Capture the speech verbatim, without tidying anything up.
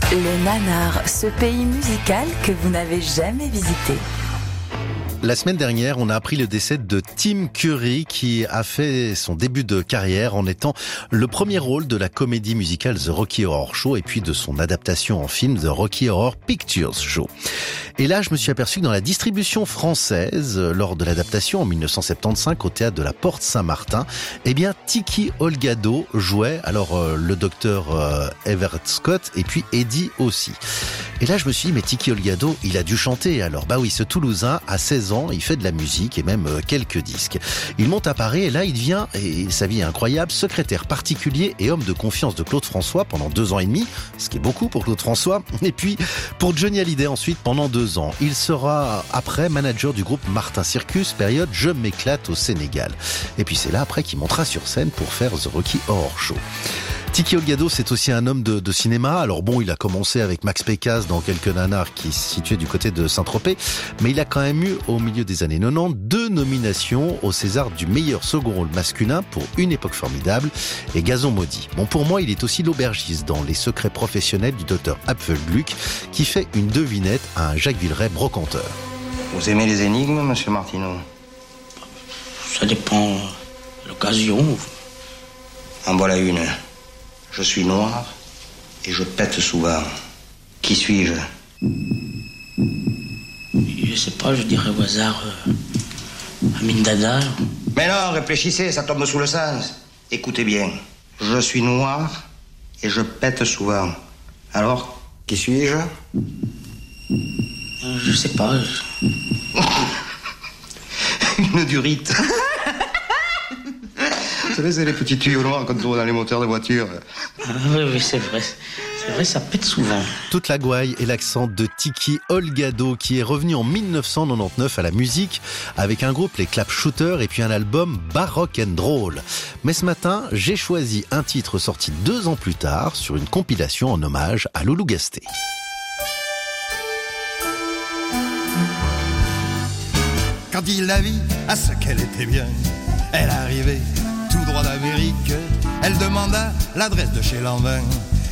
Le Nanar, ce pays musical que vous n'avez jamais visité. La semaine dernière, on a appris le décès de Tim Curry qui a fait son début de carrière en étant le premier rôle de la comédie musicale The Rocky Horror Show et puis de son adaptation en film The Rocky Horror Picture Show. Et là, je me suis aperçu que dans la distribution française, lors de l'adaptation en dix-neuf cent soixante-quinze au théâtre de la Porte Saint-Martin, eh bien, Tiki Olgado jouait alors euh, le docteur euh, Everett Scott et puis Eddie aussi. Et là, je me suis dit, mais Tiki Olgado, il a dû chanter. Alors, bah oui, ce Toulousain, à seize ans, il fait de la musique et même euh, quelques disques. Il monte à Paris et là, il devient, et sa vie est incroyable, secrétaire particulier et homme de confiance de Claude François pendant deux ans et demi, ce qui est beaucoup pour Claude François. Et puis, pour Johnny Hallyday ensuite, pendant deux ans. Il sera après manager du groupe Martin Circus, période Je m'éclate au Sénégal. Et puis c'est là après qu'il montera sur scène pour faire The Rocky Horror Show. Tiki Olgado, c'est aussi un homme de, de cinéma. Alors bon, il a commencé avec Max Pécasse dans quelques nanars qui se situaient du côté de Saint-Tropez, mais il a quand même eu, au milieu des années quatre-vingt-dix, deux nominations au César du meilleur second rôle masculin pour Une époque formidable et Gazon maudit. Bon, pour moi, il est aussi l'aubergiste dans Les secrets professionnels du docteur Apfelgluck, qui fait une devinette à un Jacques Villeray brocanteur. Vous aimez les énigmes, monsieur Martineau? Ça dépend de l'occasion. En voilà une. Je suis noir et je pète souvent. Qui suis-je? Je sais pas, je dirais au hasard euh, Amin Dada. Mais non, réfléchissez, ça tombe sous le sens. Écoutez bien. Je suis noir et je pète souvent. Alors, qui suis-je? Euh, je sais pas. Je... Une durite. Vous savez, c'est les petits tuyaux noirs qu'on trouve dans les moteurs de voiture. Ah, oui, oui, c'est vrai. C'est vrai, ça pète souvent. Toute la gouaille et l'accent de Tiki Olgado qui est revenu en dix-neuf cent quatre-vingt-dix-neuf à la musique avec un groupe, les Clap Shooters, et puis un album Baroque and Roll. Mais ce matin, j'ai choisi un titre sorti deux ans plus tard sur une compilation en hommage à Loulou Gasté. Quand il la vit à ce qu'elle était bien, elle arrivait tout droit d'Amérique. Elle demanda l'adresse de chez Lanvin.